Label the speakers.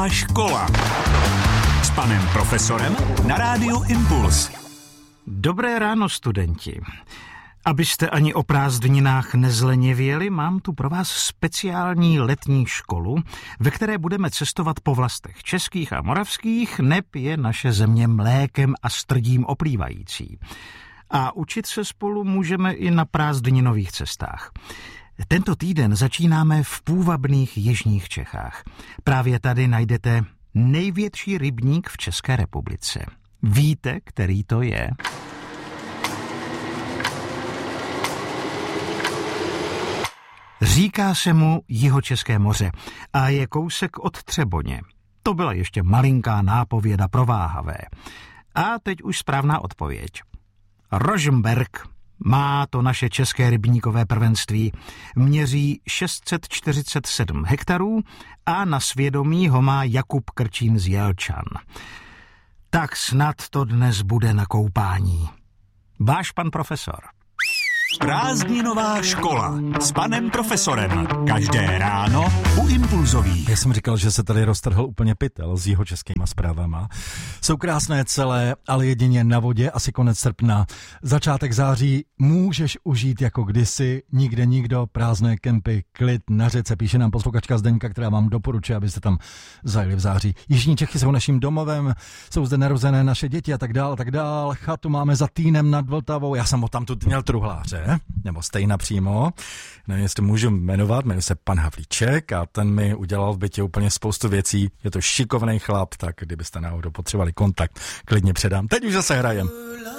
Speaker 1: Škola s panem profesorem na rádiu Impuls.
Speaker 2: Dobré ráno, studenti. Abyste ani o prázdninách nezlenivěli, mám tu pro vás speciální letní školu, ve které budeme cestovat po vlastech českých a moravských, neb je naše země mlékem a strdím oplývající. A učit se spolu můžeme i na prázdninových cestách. Tento týden začínáme v půvabných jižních Čechách. Právě tady najdete největší rybník v České republice. Víte, který to je? Říká se mu Jihočeské moře a je kousek od Třeboně. To byla ještě malinká nápověda pro váhavé. A teď už správná odpověď. Rožmberk. Má to naše české rybníkové prvenství. Měří 647 hektarů a na svědomí ho má Jakub Krčín z Jelčan. Tak snad to dnes bude na koupání. Váš pan profesor.
Speaker 1: Prázdninová škola s panem profesorem. Každé ráno u Impulzových.
Speaker 3: Já jsem říkal, že se tady roztrhl úplně pytel s jihočeskýma zprávama. Jsou krásné celé, ale jedině na vodě, asi konec srpna. Začátek září můžeš užít jako kdysi, nikde nikdo, prázdné kempy, klid na řece, píše nám posluchačka Zdeňka, která vám doporučuje, abyste tam zajeli v září. Jižní Čechy jsou naším domovem, jsou zde narozené naše děti a tak dál. Chatu máme za Týnem nad Vltavou, já jsem ho tam tu měl truhláře. Nebo stejna přímo, nevím, jestli můžu jmenovat, jmenuje se pan Havlíček a ten mi udělal v bytě úplně spoustu věcí, je to šikovnej chlap, tak kdybyste náhodou potřebovali kontakt, klidně předám. Teď už zase hrajem.